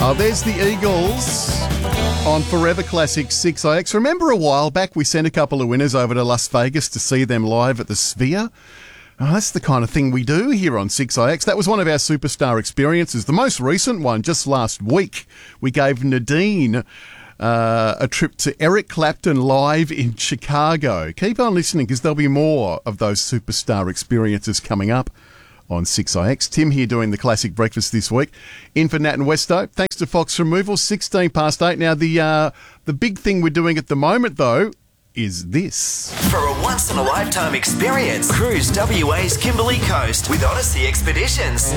There's the Eagles on Forever Classic 6IX. Remember a while back we sent a couple of winners over to Las Vegas to see them live at the Sphere? That's the kind of thing we do here on 6IX. That was one of our superstar experiences. The most recent one, just last week, we gave Nadine a trip to Eric Clapton live in Chicago. Keep on listening because there'll be more of those superstar experiences coming up on 6IX. Tim here doing the Classic Breakfast this week. In for Nat and Westo. Thanks to Fox Removal, 16 past 8. Now, the big thing we're doing at the moment, though, is this. For a once-in-a-lifetime experience, cruise WA's Kimberley Coast with Odyssey Expeditions.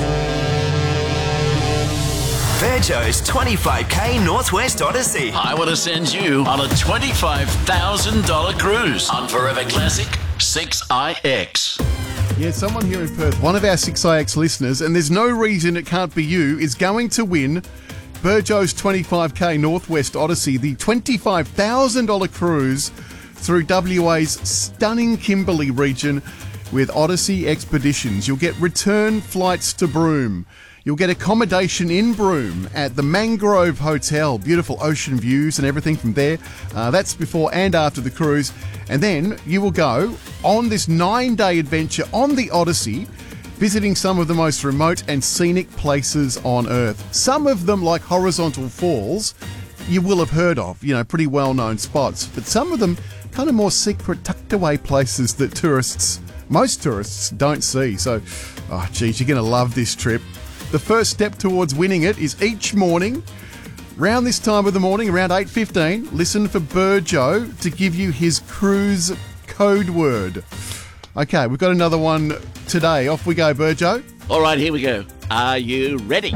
Virgo's 25k Northwest Odyssey. I want to send you on a $25,000 cruise on Forever Classic 6IX. Yeah, someone here in Perth, one of our 6IX listeners, and there's no reason it can't be you, is going to win Burjo's 25k Northwest Odyssey, the $25,000 cruise through WA's stunning Kimberley region with Odyssey Expeditions. You'll get return flights to Broome. You'll get accommodation in Broome at the Mangrove Hotel. Beautiful ocean views and everything from there. That's before and after the cruise. And then you will go on this 9-day adventure on the Odyssey, visiting some of the most remote and scenic places on Earth. Some of them, like Horizontal Falls, you will have heard of, pretty well-known spots. But some of them kind of more secret, tucked-away places that most tourists don't see. So, you're going to love this trip. The first step towards winning it is each morning, round this time of the morning, around 8:15, listen for Burjo to give you his cruise code word. Okay, we've got another one today. Off we go, Burjo. All right, here we go. Are you ready?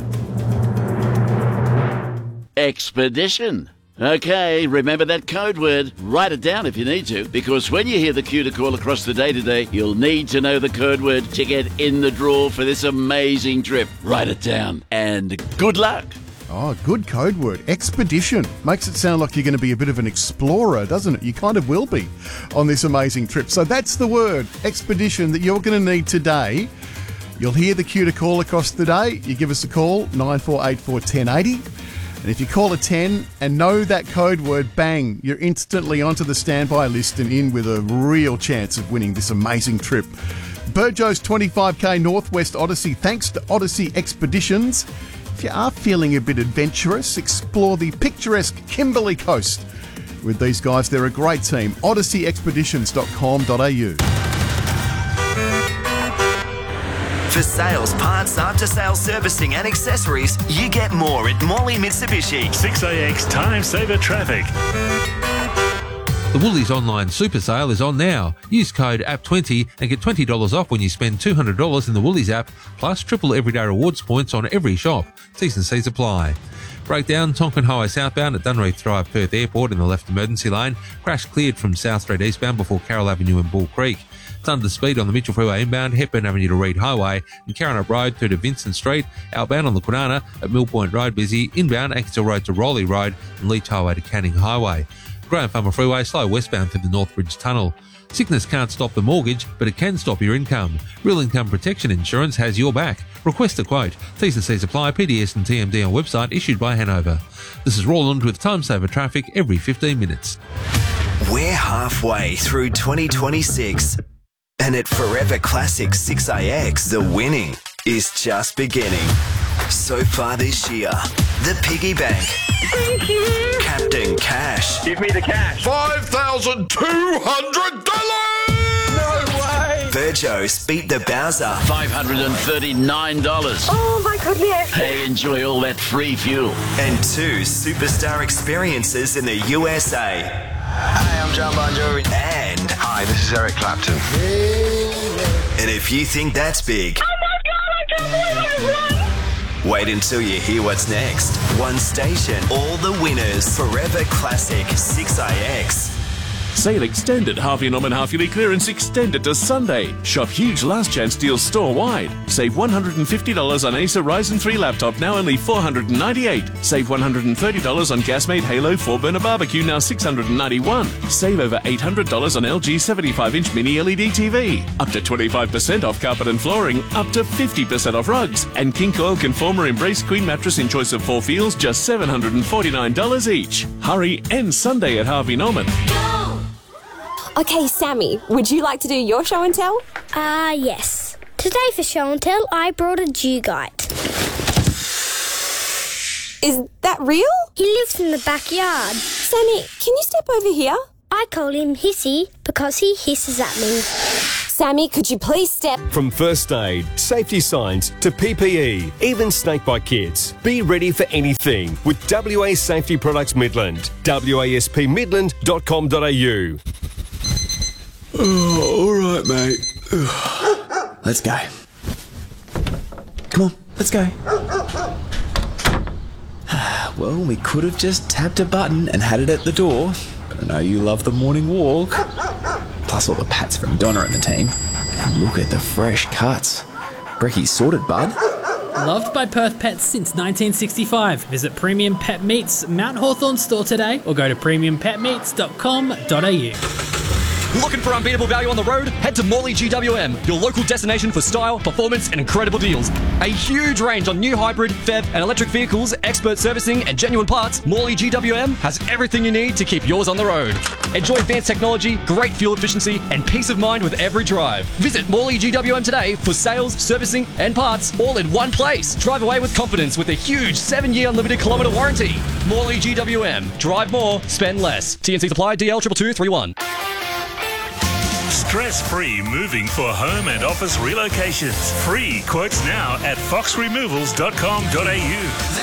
Expedition. Okay, remember that code word. Write it down if you need to, because when you hear the cue to call across the day today, you'll need to know the code word to get in the draw for this amazing trip. Write it down, and good luck. Oh, good code word. Expedition. Makes it sound like you're going to be a bit of an explorer, doesn't it? You kind of will be on this amazing trip. So that's the word, expedition, that you're going to need today. You'll hear the cue to call across the day. You give us a call, 9484 1080. And if you call a 10 and know that code word, bang, you're instantly onto the standby list and in with a real chance of winning this amazing trip. Burjo's 25k Northwest Odyssey, thanks to Odyssey Expeditions. If you are feeling a bit adventurous, explore the picturesque Kimberley Coast with these guys. They're a great team. odysseyexpeditions.com.au. For sales, parts, after-sales servicing and accessories, you get more at Morley Mitsubishi. 6AX Time Saver Traffic. The Woolies online super sale is on now. Use code APP20 and get $20 off when you spend $200 in the Woolies app, plus triple everyday rewards points on every shop. T's and C's apply. Breakdown, Tonkin Highway southbound at Dunreath Drive, Perth Airport in the left emergency lane. Crash cleared from South Street eastbound before Carroll Avenue and Bull Creek. It's under speed on the Mitchell Freeway inbound, Hepburn Avenue to Reed Highway, and Carrinup Road through to Vincent Street, outbound on the Kwinana at Mill Point Road busy, inbound Axel Road to Rowley Road and Leach Highway to Canning Highway. Graham Farmer Freeway slow westbound through the Northbridge Tunnel. Sickness can't stop the mortgage, but it can stop your income. Real Income Protection Insurance has your back. Request a quote. T's and C's apply. PDS and TMD on website issued by Hanover. This is Roland with Time Saver Traffic every 15 minutes. We're halfway through 2026. And at Forever Classic 6IX, the winning is just beginning. So far this year, the piggy bank. Thank you. Captain Cash. Give me the cash. $5,200! No way. Virgos beat the Bowser. $539. Oh my goodness. Hey, enjoy all that free fuel. And 2 superstar experiences in the USA. Hi, I'm John Bon Jovi. And Hi, this is Eric Clapton. and if you think that's big, Oh my God, I can't believe I won. wait until you hear what's next. One station, all the winners. Forever Classic 6IX. Sale extended. Harvey Norman half-yearly clearance extended to Sunday. Shop huge last chance deals store-wide. Save $150 on Acer Ryzen 3 laptop, now only $498. Save $130 on Gasmate Halo 4-burner barbecue, now $691. Save over $800 on LG 75-inch mini LED TV. Up to 25% off carpet and flooring. Up to 50% off rugs. And King Coil Conformer Embrace Queen mattress in choice of 4 feels, just $749 each. Hurry, end Sunday at Harvey Norman. Okay, Sammy, would you like to do your show and tell? Yes. Today for show and tell, I brought a Dugite. Is that real? He lives in the backyard. Sammy, can you step over here? I call him Hissy because he hisses at me. Sammy, could you please step? From first aid, safety signs to PPE, even snakebite kits. Be ready for anything with WA Safety Products Midland. waspmidland.com.au. Oh, all right, mate. Let's go. Come on, let's go. Well, we could have just tapped a button and had it at the door, but I know you love the morning walk. Plus all the pats from Donna and the team. And look at the fresh cuts. Brecky's sorted, bud. Loved by Perth pets since 1965. Visit Premium Pet Meats Mount Hawthorn store today or go to premiumpetmeats.com.au. Looking for unbeatable value on the road? Head to Morley GWM, your local destination for style, performance and incredible deals. A huge range on new hybrid, PHEV and electric vehicles, expert servicing and genuine parts. Morley GWM has everything you need to keep yours on the road. Enjoy advanced technology, great fuel efficiency and peace of mind with every drive. Visit Morley GWM today for sales, servicing and parts all in one place. Drive away with confidence with a huge 7-year unlimited kilometre warranty. Morley GWM. Drive more, spend less. TNC supply DL 22231. Stress-free moving for home and office relocations. Free quotes now at foxremovals.com.au.